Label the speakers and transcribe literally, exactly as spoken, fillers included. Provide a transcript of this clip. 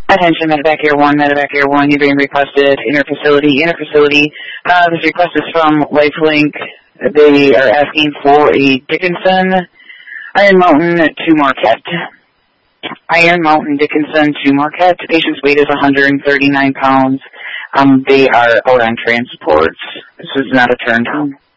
Speaker 1: Attention, Medevac Air one, Medevac Air one, you're being requested inter-facility. Inter-facility, uh, this request is from Lifelink. They are asking for a Dickinson, Iron Mountain to Marquette. Iron Mountain Dickinson to Marquette. The patient's weight is one hundred thirty-nine pounds. Um, they are out on transports. This is not a turn down.